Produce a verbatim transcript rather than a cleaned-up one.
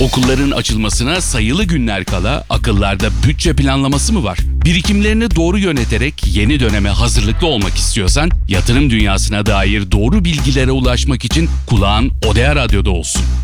Okulların açılmasına sayılı günler kala akıllarda bütçe planlaması mı var? Birikimlerini doğru yöneterek yeni döneme hazırlıklı olmak istiyorsan yatırım dünyasına dair doğru bilgilere ulaşmak için kulağın Odea Radyo'da olsun.